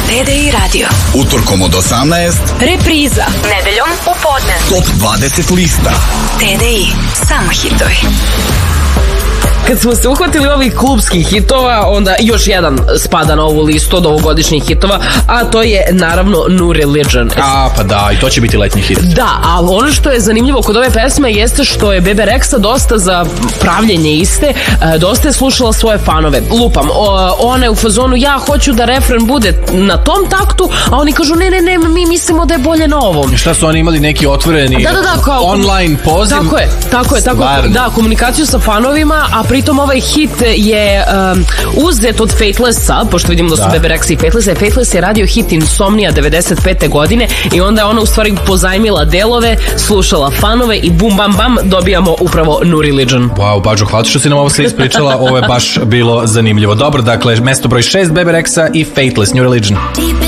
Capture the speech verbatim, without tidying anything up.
T D I radio. Utorkom od osamnaest. Repriza. Nedeljom u podne. Top dvadeset lista. T D I. Samo hitovi. Kad smo se uhvatili ovih klubskih hitova, onda još jedan spada na ovu listu od ovogodišnjih hitova, a to je naravno New Religion. A, pa da, i to će biti letnji hit. Da, ali ono što je zanimljivo kod ove pesme jeste što je Bebe Rexha dosta za pravljenje iste, dosta je slušala svoje fanove. Lupam, ona je u fazonu, ja hoću da refren bude na tom taktu, a oni kažu, ne, ne, ne, mi mislimo da je bolje na ovom. Šta su oni imali, neki otvoreni da, da, da, kao, online poziv? Tako je, tako je, tako je, da, komunikaciju sa fanovima, a pritom ovaj hit je um, uzet od Faithlessa, pošto vidimo da su da. Bebe Rexha i Faithlessa. Faithless je radio hit Insomnia devedeset pete godine i onda je ona u stvari pozajmila delove, slušala fanove i bum bam bam dobijamo upravo New Religion. Wow, Bađo, hvala što si nam ovo sve ispričala, ovo je baš bilo zanimljivo. Dobro, dakle, mesto broj šest Bebe Rexha i Faithless, New Religion.